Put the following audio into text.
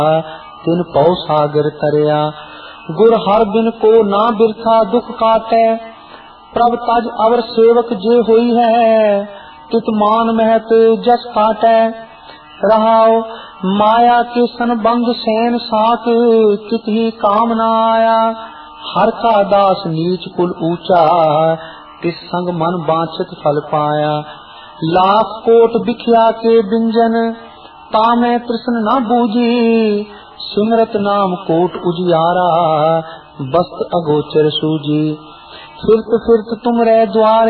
तिन पौ सागर तरिया। गुर हर बिन को ना बिरथा दुख काटै, प्रभ तज अवर सेवक जे होई है, तित मान महत जस काटै। रहाओ माया के सन बंग सैन साक, तित ही काम न आया। हर का दास नीच कुल ऊंचा, तिस संग मन बांछित फल पाया। लाख कोट बिखिया के बिंजन, तामे तृष्ण न बूझी। सिमरत नाम कोट उजियारा, बस्त अगोचर सूजी। फिरत फिरत तुम रे द्वार